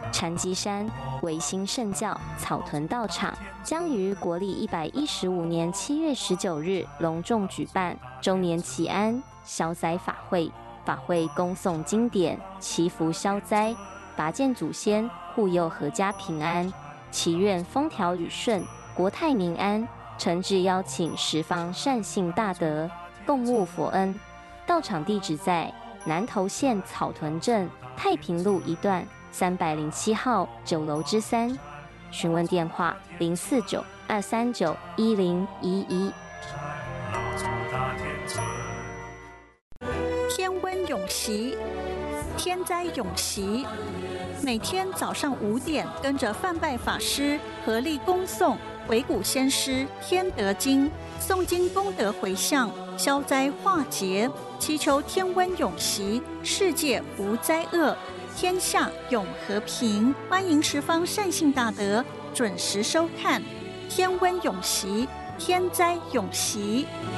禅机山维新圣教草屯道场将于国历115年7月19日隆重举办周年祈安消灾法会，法会恭诵经典，祈福消灾，拔剑祖先，护佑阖家平安，祈愿风调雨顺，国泰民安。诚挚邀请十方善信大德共沐佛恩。道场地址在南投县草屯镇太平路一段307号9楼之3，询问电话049-239-1011。 天温永息，天灾永息。每天早上5点，跟着范拜法师合力恭诵回古先师天德经，诵经功德回向，消灾化劫，祈求天温永息，世界无灾厄，天下永和平。欢迎十方善信大德准时收看天温永息，天灾永息。